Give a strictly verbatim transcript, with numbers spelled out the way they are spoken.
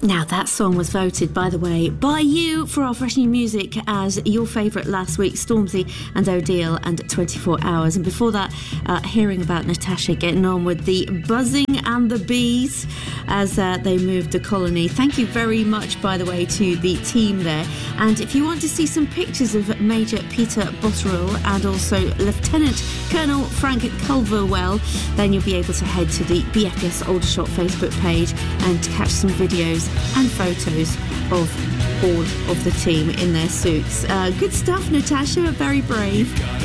Now, that song was voted, by the way, by you for our Fresh New Music as your favourite last week, Stormzy and Odile and twenty-four hours. And before that, uh, hearing about Natasha getting on with the Buzzing and the Bees as uh, they moved the colony. Thank you very much, by the way, to the team there. And if you want to see some pictures of Major Peter Botterill and also Lieutenant Colonel Frank Culverwell, then you'll be able to head to the B F P S Aldershot Facebook page and catch some videos and photos of all of the team in their suits. Uh, good stuff, Natasha, very brave.